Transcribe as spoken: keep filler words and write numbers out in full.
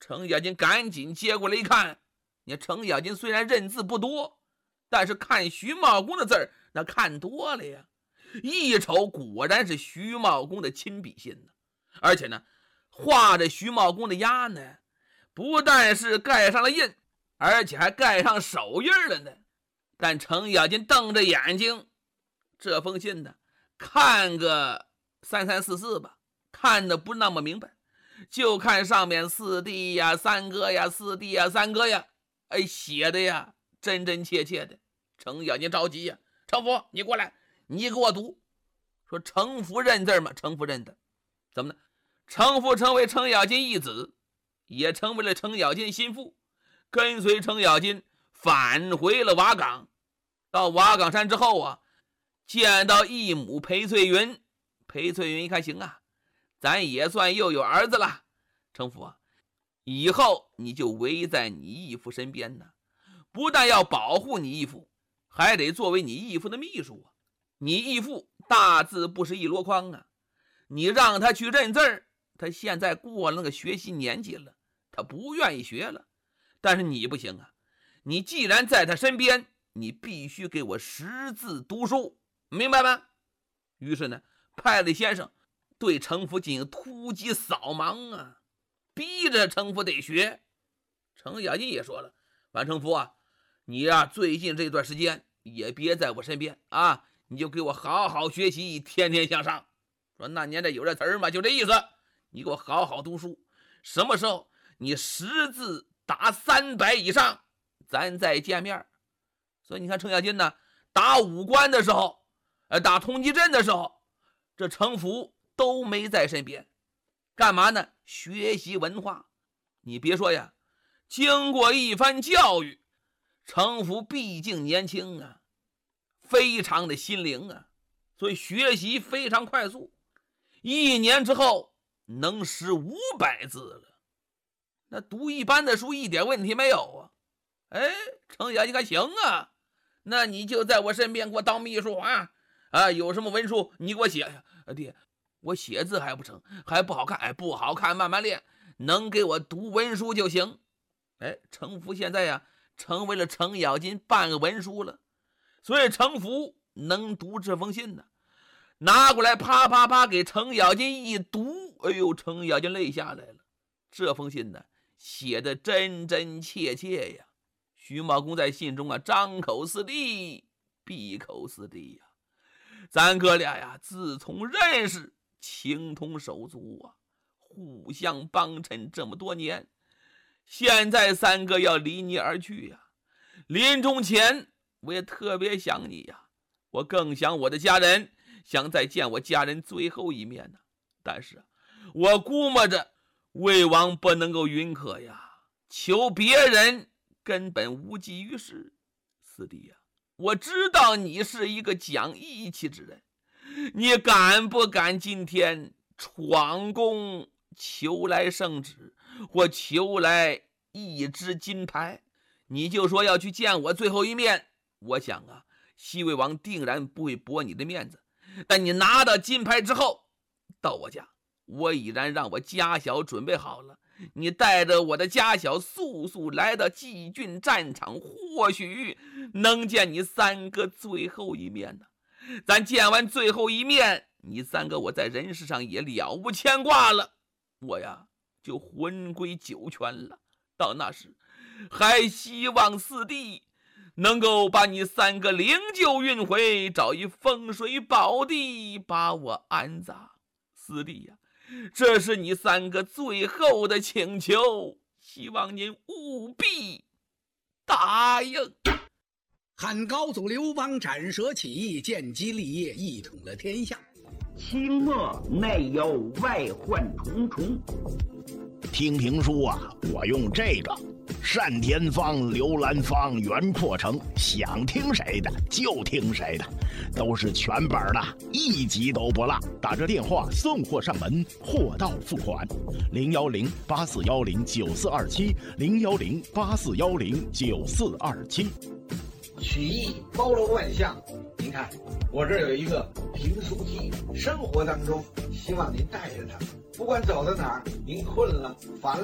程咬金赶紧接过来一看，你程咬金虽然认字不多，但是看徐茂公的字儿那看多了呀，一瞅果然是徐茂公的亲笔信呢，而且呢画着徐茂公的押呢，不但是盖上了印，而且还盖上手印了呢。但程咬金瞪着眼睛，这封信呢看个三三四四吧，看得不那么明白，就看上面四弟呀三哥呀四弟呀三哥呀，哎，写的呀真真切切的。程咬金着急呀，程福你过来，你给我读。说程福认字吗？程福认的。怎么呢？程福成为程咬金义子，也成为了程咬金心腹，跟随程咬金返回了瓦岗。到瓦岗山之后啊，见到义母裴翠云，裴翠云一看行啊，咱也算又有儿子了。程福啊，以后你就围在你义父身边呢，不但要保护你义父，还得作为你义父的秘书啊。你义父大字不识一箩筐啊，你让他去认字儿，他现在过了那个学习年纪了，他不愿意学了。但是你不行啊，你既然在他身边，你必须给我识字读书，明白吗？于是呢，派了先生对程福进行突击扫盲啊，逼着程福得学。程咬金也说了，反正程福啊，你呀、啊、最近这段时间也别在我身边啊，你就给我好好学习，天天向上。说那年代有这词儿嘛，就这意思，你给我好好读书，什么时候你识字打三百以上，咱再见面。所以你看程咬金呢，打武关的时候，呃，打通缉阵的时候，这程福都没在身边，干嘛呢？学习文化。你别说呀，经过一番教育，程福毕竟年轻啊，非常的心灵啊，所以学习非常快速，一年之后能识五百字了。那读一般的书一点问题没有啊。哎，程咬金看行啊，那你就在我身边给我当秘书啊啊，有什么文书你给我写呀。啊爹，我写字还不成，还不好看，哎，不好看慢慢练，能给我读文书就行。哎，程福现在呀成为了程咬金半个文书了，所以程福能读这封信呢，拿过来啪啪啪给程咬金一读，哎呦，程咬金泪下来了。这封信呢写的真真切切呀。徐茂公在信中啊，张口四弟，闭口四弟呀，咱哥俩呀，自从认识，情同手足啊，互相帮衬这么多年，现在三哥要离你而去呀，临终前我也特别想你呀，我更想我的家人，想再见我家人最后一面呢。但是啊，我估摸着魏王不能够允可呀，求别人根本无济于事。四弟呀，我知道你是一个讲义气之人，你敢不敢今天闯宫求来圣旨，或求来一支金牌？你就说要去见我最后一面，我想啊，西魏王定然不会驳你的面子。但你拿到金牌之后，到我家，我已然让我家小准备好了，你带着我的家小速速来到济郡战场，或许能见你三哥最后一面呢。咱见完最后一面，你三哥我在人世上也了无牵挂了，我呀就魂归九泉了。到那时，还希望四弟能够把你三个灵柩运回，找一风水宝地把我安葬。四弟呀，这是你三个最后的请求，希望您务必答应。 汉高祖刘邦斩蛇起义，建基立业，一统了天下。 清末内忧外患重重。 听评书啊，我用这个单田芳、刘兰芳、袁阔成，想听谁的就听谁的，都是全本的，一集都不落。打这电话送货上门，货到付款。零幺零八四幺零九四二七，零幺零八四幺零九四二七。 曲艺包罗万象，您看我这儿有一个评书机，生活当中希望您带着它，不管走到哪儿，您困了、烦了。